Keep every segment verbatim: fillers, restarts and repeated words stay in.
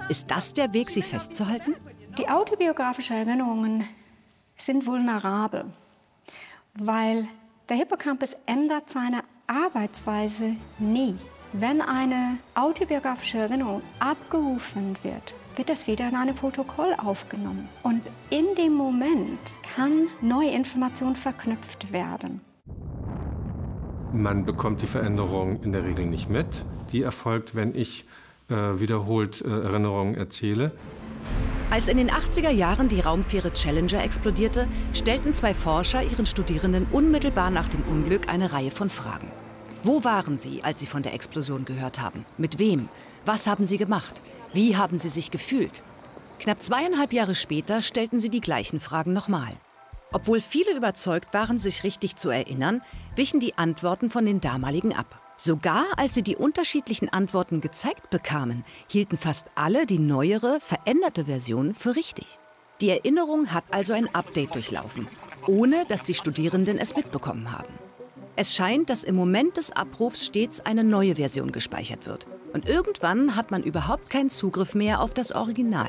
Ist das der Weg, sie festzuhalten? Die autobiografischen Erinnerungen sind vulnerabel, weil der Hippocampus ändert seine Arbeitsweise nie. Wenn eine autobiografische Erinnerung abgerufen wird, wird das wieder in einem Protokoll aufgenommen. Und in dem Moment kann neue Information verknüpft werden. Man bekommt die Veränderung in der Regel nicht mit. Die erfolgt, wenn ich äh, wiederholt äh, Erinnerungen erzähle. Als in den achtziger Jahren die Raumfähre Challenger explodierte, stellten zwei Forscher ihren Studierenden unmittelbar nach dem Unglück eine Reihe von Fragen. Wo waren sie, als sie von der Explosion gehört haben? Mit wem? Was haben sie gemacht? Wie haben sie sich gefühlt? Knapp zweieinhalb Jahre später stellten sie die gleichen Fragen nochmal. Obwohl viele überzeugt waren, sich richtig zu erinnern, wichen die Antworten von den damaligen ab. Sogar als sie die unterschiedlichen Antworten gezeigt bekamen, hielten fast alle die neuere, veränderte Version für richtig. Die Erinnerung hat also ein Update durchlaufen, ohne dass die Studierenden es mitbekommen haben. Es scheint, dass im Moment des Abrufs stets eine neue Version gespeichert wird. Und irgendwann hat man überhaupt keinen Zugriff mehr auf das Original.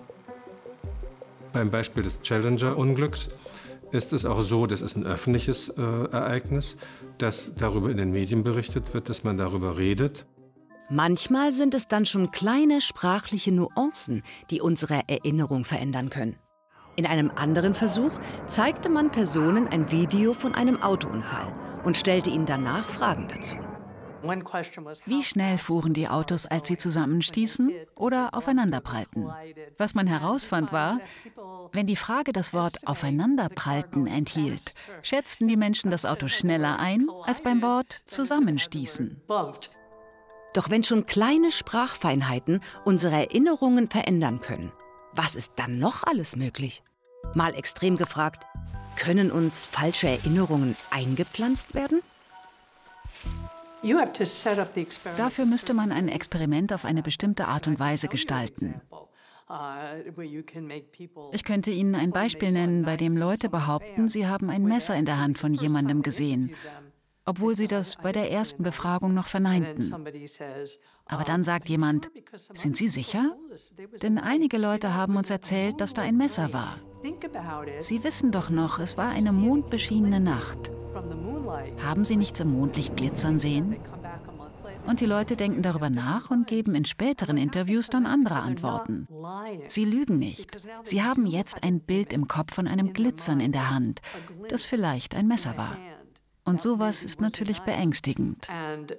Beim Beispiel des Challenger-Unglücks ist es auch so, das ist ein öffentliches äh, Ereignis, dass darüber in den Medien berichtet wird, dass man darüber redet. Manchmal sind es dann schon kleine sprachliche Nuancen, die unsere Erinnerung verändern können. In einem anderen Versuch zeigte man Personen ein Video von einem Autounfall und stellte ihnen danach Fragen dazu. Wie schnell fuhren die Autos, als sie zusammenstießen oder aufeinanderprallten? Was man herausfand war, wenn die Frage das Wort aufeinanderprallten enthielt, schätzten die Menschen das Auto schneller ein als beim Wort zusammenstießen. Doch wenn schon kleine Sprachfeinheiten unsere Erinnerungen verändern können, was ist dann noch alles möglich? Mal extrem gefragt, können uns falsche Erinnerungen eingepflanzt werden? Dafür müsste man ein Experiment auf eine bestimmte Art und Weise gestalten. Ich könnte Ihnen ein Beispiel nennen, bei dem Leute behaupten, sie haben ein Messer in der Hand von jemandem gesehen, obwohl sie das bei der ersten Befragung noch verneinten. Aber dann sagt jemand, sind Sie sicher? Denn einige Leute haben uns erzählt, dass da ein Messer war. Sie wissen doch noch, es war eine mondbeschienene Nacht. Haben Sie nichts im Mondlicht glitzern sehen? Und die Leute denken darüber nach und geben in späteren Interviews dann andere Antworten. Sie lügen nicht. Sie haben jetzt ein Bild im Kopf von einem Glitzern in der Hand, das vielleicht ein Messer war. Und sowas ist natürlich beängstigend.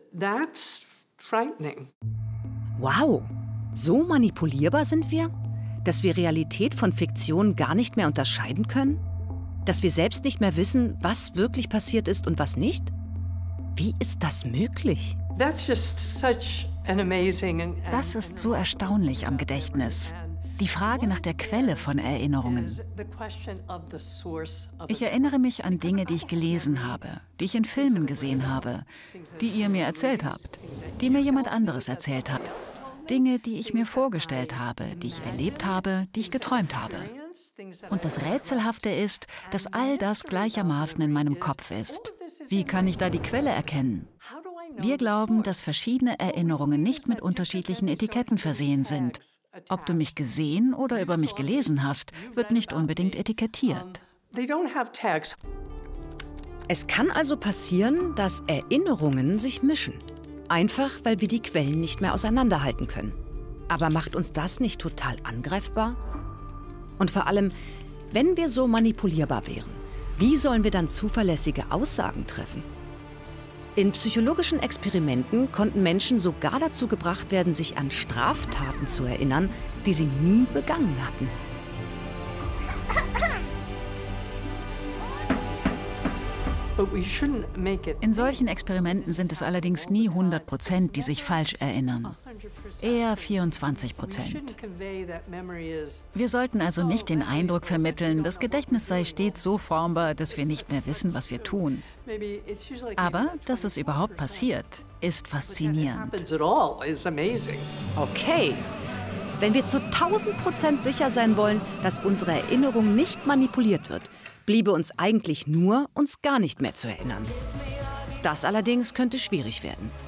Wow, so manipulierbar sind wir? Dass wir Realität von Fiktion gar nicht mehr unterscheiden können? Dass wir selbst nicht mehr wissen, was wirklich passiert ist und was nicht? Wie ist das möglich? Das ist so erstaunlich am Gedächtnis. Die Frage nach der Quelle von Erinnerungen. Ich erinnere mich an Dinge, die ich gelesen habe, die ich in Filmen gesehen habe, die ihr mir erzählt habt, die mir jemand anderes erzählt hat. Dinge, die ich mir vorgestellt habe, die ich erlebt habe, die ich geträumt habe. Und das Rätselhafte ist, dass all das gleichermaßen in meinem Kopf ist. Wie kann ich da die Quelle erkennen? Wir glauben, dass verschiedene Erinnerungen nicht mit unterschiedlichen Etiketten versehen sind. Ob du mich gesehen oder über mich gelesen hast, wird nicht unbedingt etikettiert. Es kann also passieren, dass Erinnerungen sich mischen. Einfach, weil wir die Quellen nicht mehr auseinanderhalten können. Aber macht uns das nicht total angreifbar? Und vor allem, wenn wir so manipulierbar wären, wie sollen wir dann zuverlässige Aussagen treffen? In psychologischen Experimenten konnten Menschen sogar dazu gebracht werden, sich an Straftaten zu erinnern, die sie nie begangen hatten. In solchen Experimenten sind es allerdings nie hundert Prozent, die sich falsch erinnern. Eher vierundzwanzig Prozent. Wir sollten also nicht den Eindruck vermitteln, das Gedächtnis sei stets so formbar, dass wir nicht mehr wissen, was wir tun. Aber, dass es überhaupt passiert, ist faszinierend. Okay. Wenn wir zu tausend Prozent sicher sein wollen, dass unsere Erinnerung nicht manipuliert wird, bliebe uns eigentlich nur, uns gar nicht mehr zu erinnern. Das allerdings könnte schwierig werden.